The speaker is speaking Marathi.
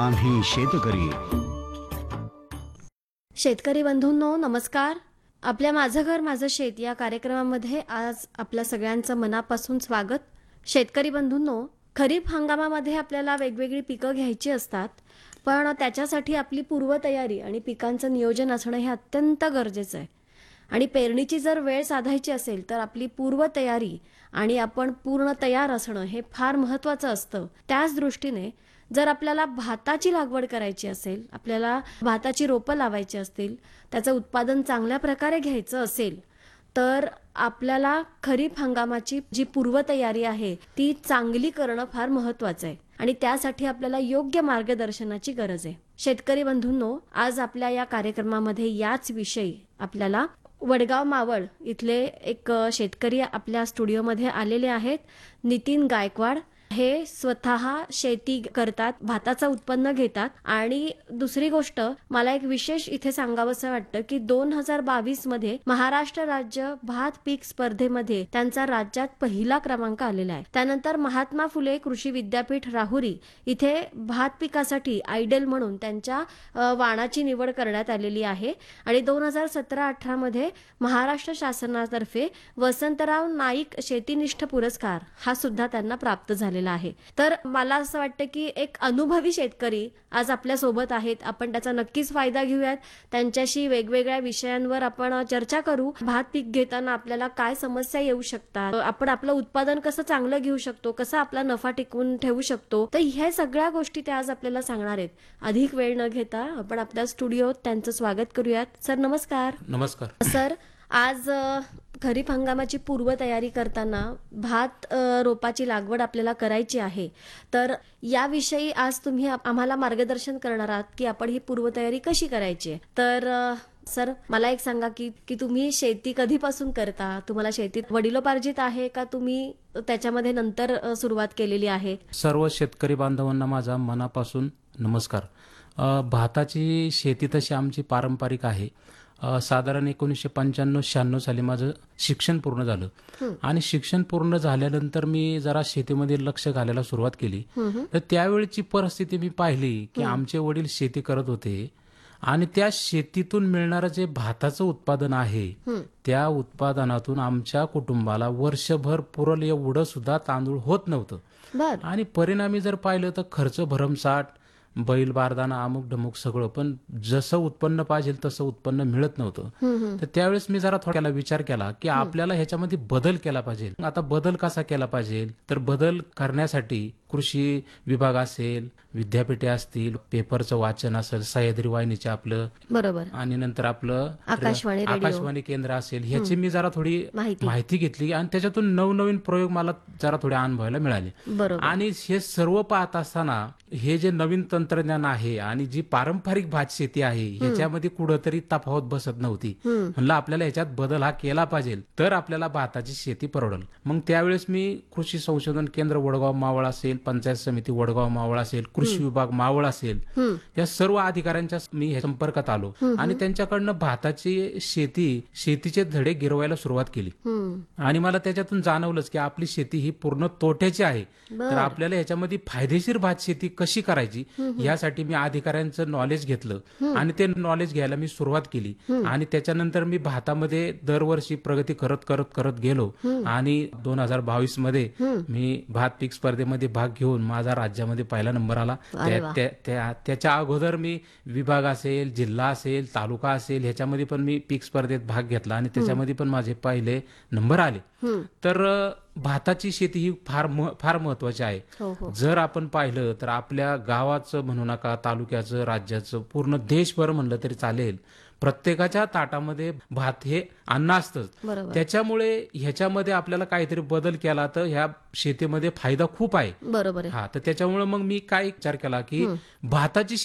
आम्ही शेतकरी. शेतकरी बंधूंनो नमस्कार. आपल्या माझं घर माझं शेत या कार्यक्रमामध्ये आज आपल्या सगळ्यांचं मनापासून स्वागत. शेतकरी बंधूंनो, खरीप हंगामामध्ये आपल्याला वेगवेगळी पिकं घ्यायची असतात, पण त्याच्यासाठी आपली पूर्वतयारी आणि पिकांचं नियोजन असणं हे अत्यंत गरजेचं आहे. आणि पेरणीची जर वेळ साधायची असेल तर आपली पूर्वतयारी आणि आपण पूर्ण तयार असणं हे फार महत्त्वाचं असतं. त्याच दृष्टीने जर आपल्याला भाताची लागवड करायची असेल, आपल्याला भाताची रोपं लावायची असतील, त्याचं उत्पादन चांगल्या प्रकारे घ्यायचं असेल, तर आपल्याला खरीप हंगामाची जी पूर्वतयारी आहे ती चांगली करणं फार महत्त्वाचं आहे आणि त्यासाठी आपल्याला योग्य मार्गदर्शनाची गरज आहे. शेतकरी बंधूंनो, आज आपल्या या कार्यक्रमामध्ये याच विषयी आपल्याला वडगाव मावळ इथले एक शेतकरी आपल्या स्टुडिओमध्ये आलेले आहेत. नितीन गायकवाड हे स्वतः शेती करतात, भाताचं उत्पन्न घेतात. आणि दुसरी गोष्ट मला एक विशेष इथे सांगावंसं वाटतं की 2022 मध्ये महाराष्ट्र राज्य भात पीक स्पर्धेमध्ये त्यांचा राज्यात पहिला क्रमांक आलेला आहे. त्यानंतर महात्मा फुले कृषी विद्यापीठ राहुरी इथे भात पिकासाठी आयडल म्हणून त्यांच्या वाणाची निवड करण्यात आलेली आहे. आणि 2017-18 मध्ये महाराष्ट्र शासनातर्फे वसंतराव नाईक शेतीनिष्ठ पुरस्कार हा सुद्धा त्यांना प्राप्त झालेला आहे. तर मला असं वाटतं की एक अनुभवी शेतकरी आज आपल्या सोबत आहेत. आपण त्याचा नक्कीच फायदा घेऊयात. त्यांच्याशी वेगवेगळ्या विषयांवर आपण चर्चा करू. भात पीक घेताना आपल्याला काय समस्या येऊ शकतात, आपण आपलं उत्पादन कसं चांगलं घेऊ शकतो, कसा आपला नफा टिकवून ठेवू शकतो, तर ह्या सगळ्या गोष्टी ते आज आपल्याला सांगणार आहेत. अधिक वेळ न घेता आपण आपल्या स्टुडिओत त्यांचं स्वागत करूयात. सर नमस्कार. नमस्कार सर, आज खरीप हंगामाची पूर्वतयारी करताना भात रोपाची लागवड आपल्याला करायची आहे, तर याविषयी आज तुम्ही आम्हाला मार्गदर्शन करणार आहात की आपण ही पूर्वतयारी कशी करायची आहे. तर सर मला एक सांगा की तुम्ही शेती कधीपासून करता, तुम्हाला शेतीत वडिलोपार्जित आहे का तुम्ही त्याच्यामध्ये नंतर सुरुवात केलेली आहे. सर्व शेतकरी बांधवांना माझा मनापासून नमस्कार. भाताची शेती तशी आमची पारंपरिक आहे. साधारण 1995-96 साली माझं शिक्षण पूर्ण झालं आणि शिक्षण पूर्ण झाल्यानंतर मी जरा शेतीमध्ये लक्ष घालायला सुरुवात केली. तर त्यावेळची परिस्थिती मी पाहिली की आमचे वडील शेती करत होते आणि त्या शेतीतून मिळणारं जे भाताचं उत्पादन आहे त्या उत्पादनातून आमच्या कुटुंबाला वर्षभर पुरल एवढं सुद्धा तांदूळ होत नव्हतं. आणि परिणामी जर पाहिलं तर खर्च भरमसाठ, बैल बारदाना अमुक ढमुक सगळं, पण जसं उत्पन्न पाहिजे तसं उत्पन्न मिळत नव्हतं. तर त्यावेळेस मी जरा थोड्याला विचार केला की आपल्याला ह्याच्यामध्ये बदल केला पाहिजे. आता बदल कसा केला पाहिजे, तर बदल करण्यासाठी कृषी विभाग असेल, विद्यापीठे असतील, पेपरचं वाचन असेल, सह्याद्री वाहिनीचे आपलं बरोबर, आणि नंतर आपलं आकाशवाणी केंद्र असेल, ह्याची मी जरा थोडी माहिती घेतली आणि त्याच्यातून नवनवीन प्रयोग मला जरा थोडे अनुभवायला मिळाले. आणि हे सर्व पाहत असताना हे जे नवीन तंत्रज्ञान आहे आणि जी पारंपरिक भात शेती आहे ह्याच्यामध्ये कुठंतरी तफावत बसत नव्हती. म्हणलं आपल्याला ह्याच्यात बदल हा केला पाहिजे तर आपल्याला भाताची शेती परवडेल. मग त्यावेळेस मी कृषी संशोधन केंद्र वडगाव मावळ असेल, पंचायत समिती वडगाव मावळ असेल, कृषी विभाग मावळ असेल, या सर्व अधिकाऱ्यांच्या मी संपर्कात आलो आणि त्यांच्याकडनं भाताची शेतीचे धडे गिरवायला सुरुवात केली. आणि मला त्याच्यातून जाणवलंच की आपली शेती ही पूर्ण तोट्याची आहे, तर आपल्याला ह्याच्यामध्ये फायदेशीर भात शेती कशी करायची यासाठी मी अधिकाऱ्यांचं नॉलेज घेतलं आणि ते नॉलेज घ्यायला मी सुरुवात केली. आणि त्याच्यानंतर मी भातामध्ये दरवर्षी प्रगती करत गेलो आणि 2022 मध्ये मी भात पीक स्पर्धेमध्ये भाग घेऊन माझा राज्यामध्ये पहिला नंबर आला. त्याच्या अगोदर मी विभाग असेल, जिल्हा असेल, तालुका असेल, ह्याच्यामध्ये पण मी पीक स्पर्धेत भाग घेतला आणि त्याच्यामध्ये पण माझे पहिले नंबर आले. तर भाताची शेती ही फार महत्वाची आहे. जर आपण पाहिलं तर आपल्या गावाचं म्हणू नका, तालुक्याचं, राज्याचं, पूर्ण देशभर म्हणलं तरी चालेल, प्रत्येकाच्या ताटामध्ये भात हे अन्न असतं. त्याच्यामुळे ह्याच्यामध्ये आपल्याला काहीतरी बदल केला तर ह्या शेतीमध्ये फायदा खूप आहे. बरोबर. हा, तर त्याच्यामुळे मग मी काय विचार केला की भाताची